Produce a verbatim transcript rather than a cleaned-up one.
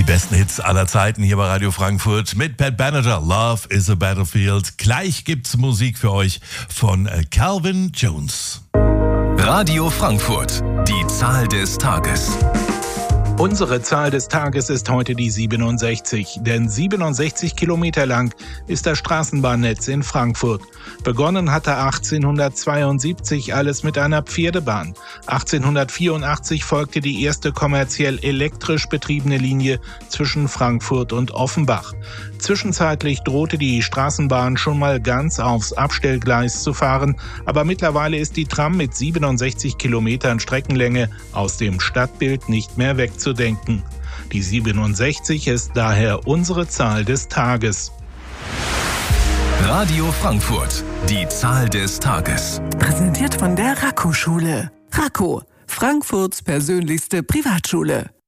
besten Hits aller Zeiten hier bei Radio Frankfurt mit Pat Benatar. Love is a Battlefield. Gleich gibt's Musik für euch von Calvin Jones. Radio Frankfurt, die Zahl des Tages. Unsere Zahl des Tages ist heute die siebenundsechzig, denn siebenundsechzig Kilometer lang ist das Straßenbahnnetz in Frankfurt. Begonnen hatte achtzehnhundertzweiundsiebzig alles mit einer Pferdebahn. achtzehnhundertvierundachtzig folgte die erste kommerziell elektrisch betriebene Linie zwischen Frankfurt und Offenbach. Zwischenzeitlich drohte die Straßenbahn schon mal ganz aufs Abstellgleis zu fahren, aber mittlerweile ist die Tram mit siebenundsechzig Kilometern Streckenlänge aus dem Stadtbild nicht mehr wegzudenken. Die siebenundsechzig ist daher unsere Zahl des Tages. Radio Frankfurt, die Zahl des Tages. Präsentiert von der Racco-Schule. Racco, Frankfurts persönlichste Privatschule.